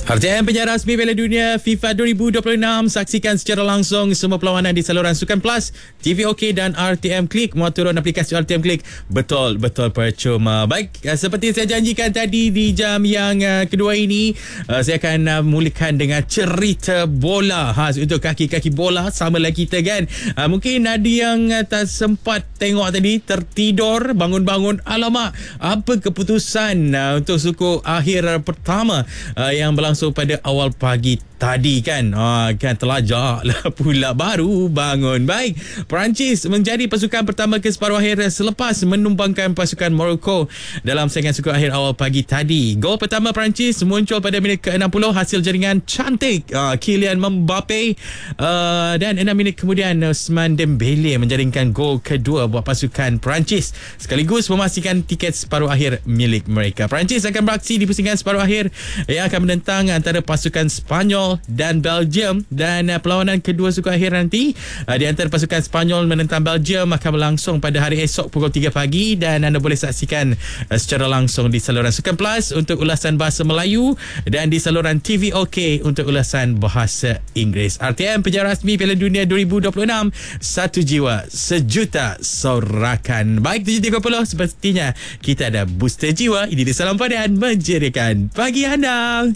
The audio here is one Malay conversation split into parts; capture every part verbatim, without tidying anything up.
R T M penyiar rasmi Piala Dunia FIFA dua ribu dua puluh enam. Saksikan secara langsung semua perlawanan di saluran Sukan Plus, T V OK dan R T M Klik. Muat turun aplikasi R T M Klik. Betul-betul percuma. Baik, seperti saya janjikan tadi di jam yang uh, kedua ini, uh, saya akan uh, mulakan dengan cerita bola khas untuk kaki-kaki bola. Sama lah kita kan. Uh, mungkin ada yang uh, tak sempat tengok tadi, tertidur, bangun-bangun, alamak, apa keputusan uh, untuk suku akhir uh, pertama uh, yang berlangsung So pada awal pagi tadi kan, ha, kan telajak lah pula baru bangun. Baik, Perancis menjadi pasukan pertama ke separuh akhir selepas menumbangkan pasukan Morocco dalam saingan suku akhir awal pagi tadi. Gol pertama Perancis muncul pada minit ke enam puluh hasil jaringan cantik ha, Kylian Mbappe, uh, dan enam minit kemudian Ousmane Dembele menjaringkan gol kedua buat pasukan Perancis sekaligus memastikan tiket separuh akhir milik mereka. Perancis akan beraksi di pusingan separuh akhir yang akan menentang antara pasukan Spanyol dan Belgium, dan uh, perlawanan kedua suku akhir nanti uh, di antara pasukan Spanyol menentang Belgium akan berlangsung pada hari esok pukul tiga pagi, dan anda boleh saksikan uh, secara langsung di saluran Sukan Plus untuk ulasan bahasa Melayu dan di saluran T V OK untuk ulasan bahasa Inggeris. R T M penyiar rasmi Piala Dunia dua ribu dua puluh enam, satu jiwa sejuta sorakan. Baik, tujuh tiga puluh sepertinya kita ada booster jiwa. Ini di Salam Padan menjerikan pagi anda.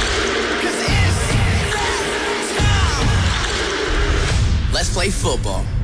Let's play football.